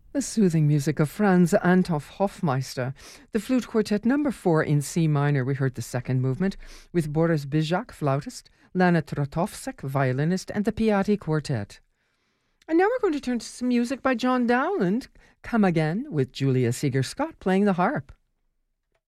The soothing music of Franz Anthoff Hofmeister. The Flute Quartet number 4 in C minor. We heard the second movement with Boris Bizak, flautist, Lana Trotovsek, violinist, and the Piatti Quartet. And now we're going to turn to some music by John Dowland, Come Again, with Julia Seeger-Scott playing the harp.